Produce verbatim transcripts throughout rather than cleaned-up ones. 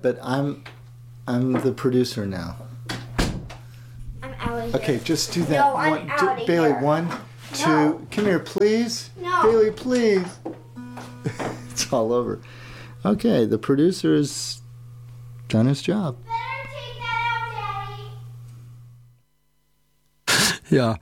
but I'm I'm the producer now. I'm out of Okay, here. just do that. No, I'm one, out do, of Bailey, here. one, two. No. Come here, please. No. Bailey, please. It's all over. Okay, the producer has done his job. Better take that out, Daddy. Ja,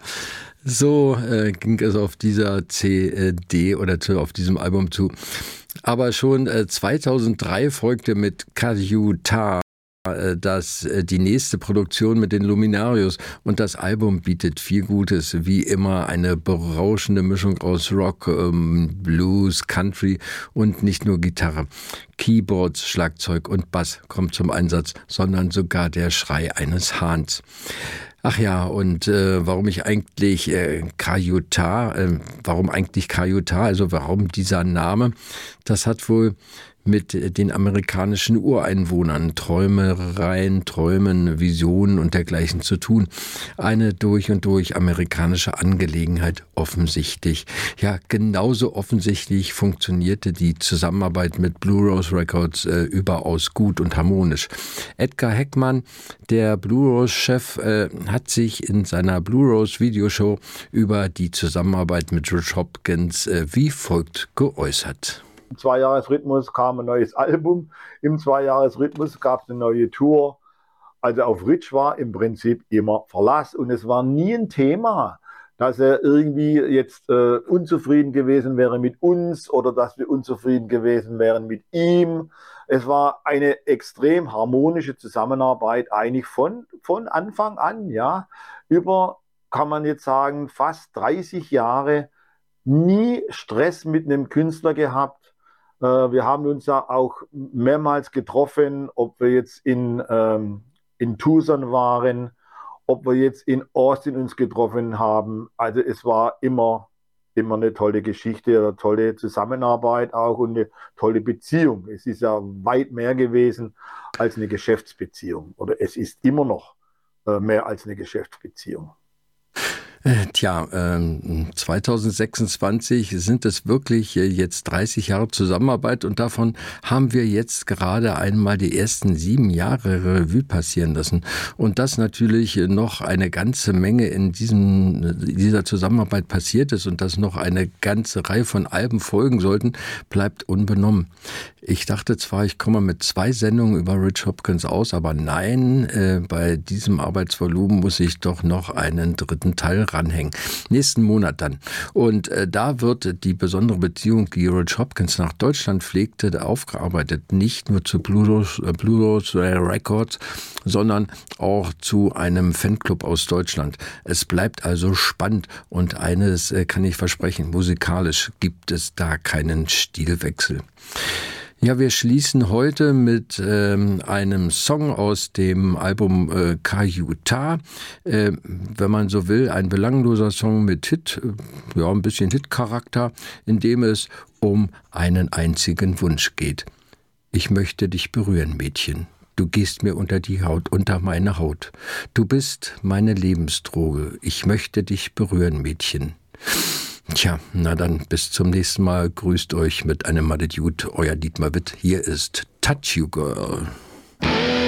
so äh, ging es auf dieser C D oder zu, auf diesem Album zu. Aber schon äh, zweitausenddrei folgte mit Kayuta äh, das, äh, die nächste Produktion mit den Luminarios. Und das Album bietet viel Gutes, wie immer eine berauschende Mischung aus Rock, ähm, Blues, Country und nicht nur Gitarre. Keyboards, Schlagzeug und Bass kommt zum Einsatz, sondern sogar der Schrei eines Hahns. Ach ja, und äh, warum ich eigentlich äh, Kayuta, äh, warum eigentlich Kayuta, also warum dieser Name, das hat wohl mit den amerikanischen Ureinwohnern, Träumereien, Träumen, Visionen und dergleichen zu tun. Eine durch und durch amerikanische Angelegenheit, offensichtlich. Ja, genauso offensichtlich funktionierte die Zusammenarbeit mit Blue Rose Records äh, überaus gut und harmonisch. Edgar Heckmann, der Blue Rose-Chef, äh, hat sich in seiner Blue Rose Videoshow über die Zusammenarbeit mit Rich Hopkins äh, wie folgt geäußert. Im Zweijahresrhythmus kam ein neues Album, im Zweijahresrhythmus gab es eine neue Tour. Also auf Rich war im Prinzip immer Verlass und es war nie ein Thema, dass er irgendwie jetzt äh, unzufrieden gewesen wäre mit uns oder dass wir unzufrieden gewesen wären mit ihm. Es war eine extrem harmonische Zusammenarbeit eigentlich von, von Anfang an, ja, über, kann man jetzt sagen, fast dreißig Jahre, nie Stress mit einem Künstler gehabt. Wir haben uns ja auch mehrmals getroffen, ob wir jetzt in, ähm, in Tucson waren, ob wir jetzt in Austin uns getroffen haben. Also es war immer, immer eine tolle Geschichte, eine tolle Zusammenarbeit auch und eine tolle Beziehung. Es ist ja weit mehr gewesen als eine Geschäftsbeziehung oder es ist immer noch äh, mehr als eine Geschäftsbeziehung. Tja, äh, zweitausendsechsundzwanzig sind es wirklich jetzt dreißig Jahre Zusammenarbeit und davon haben wir jetzt gerade einmal die ersten sieben Jahre Revue passieren lassen. Und dass natürlich noch eine ganze Menge in diesem, dieser Zusammenarbeit passiert ist und dass noch eine ganze Reihe von Alben folgen sollten, bleibt unbenommen. Ich dachte zwar, ich komme mit zwei Sendungen über Rich Hopkins aus, aber nein, äh, bei diesem Arbeitsvolumen muss ich doch noch einen dritten Teil ranhängen. Nächsten Monat dann. Und äh, da wird die besondere Beziehung, die Rich Hopkins nach Deutschland pflegte, aufgearbeitet. Nicht nur zu Blue Rose, äh, Blue Rose Records, sondern auch zu einem Fanclub aus Deutschland. Es bleibt also spannend und eines äh, kann ich versprechen, musikalisch gibt es da keinen Stilwechsel. Ja, wir schließen heute mit ähm, einem Song aus dem Album äh, Kayuta. Äh, wenn man so will, ein belangloser Song mit Hit, äh, ja, ein bisschen Hit-Charakter, in dem es um einen einzigen Wunsch geht. Ich möchte dich berühren, Mädchen. Du gehst mir unter die Haut, unter meine Haut. Du bist meine Lebensdroge. Ich möchte dich berühren, Mädchen. Tja, na dann bis zum nächsten Mal. Grüßt euch mit einem Madet Jut, euer Dietmar Witt. Hier ist Touch You Girl.